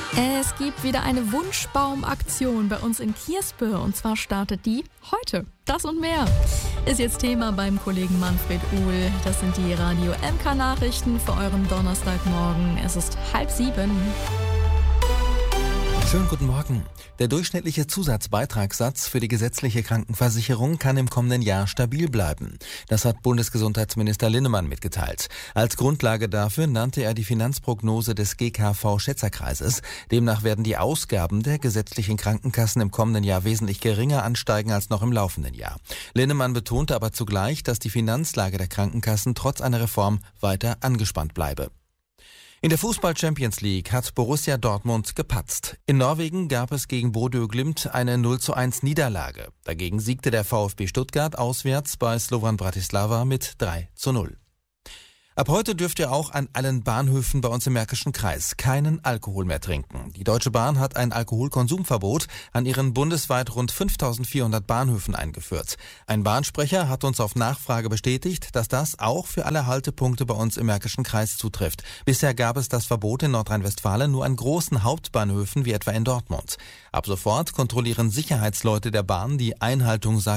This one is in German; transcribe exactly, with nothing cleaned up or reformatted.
Es gibt wieder eine Wunschbaumaktion bei uns in Kierspe und zwar startet die heute. Das und mehr ist jetzt Thema beim Kollegen Manfred Uhl. Das sind die Radio M K Nachrichten für euren Donnerstagmorgen. Es ist halb sieben. Schönen guten Morgen. Der durchschnittliche Zusatzbeitragssatz für die gesetzliche Krankenversicherung kann im kommenden Jahr stabil bleiben. Das hat Bundesgesundheitsminister Linnemann mitgeteilt. Als Grundlage dafür nannte er die Finanzprognose des G K V-Schätzerkreises. Demnach werden die Ausgaben der gesetzlichen Krankenkassen im kommenden Jahr wesentlich geringer ansteigen als noch im laufenden Jahr. Linnemann betonte aber zugleich, dass die Finanzlage der Krankenkassen trotz einer Reform weiter angespannt bleibe. In der Fußball-Champions League hat Borussia Dortmund gepatzt. In Norwegen gab es gegen Bodø Glimt eine null zu eins Niederlage. Dagegen siegte der VfB Stuttgart auswärts bei Slovan Bratislava mit drei zu null. Ab heute dürft ihr auch an allen Bahnhöfen bei uns im Märkischen Kreis keinen Alkohol mehr trinken. Die Deutsche Bahn hat ein Alkoholkonsumverbot an ihren bundesweit rund fünftausendvierhundert Bahnhöfen eingeführt. Ein Bahnsprecher hat uns auf Nachfrage bestätigt, dass das auch für alle Haltepunkte bei uns im Märkischen Kreis zutrifft. Bisher gab es das Verbot in Nordrhein-Westfalen nur an großen Hauptbahnhöfen wie etwa in Dortmund. Ab sofort kontrollieren Sicherheitsleute der Bahn die Einhaltung, sagt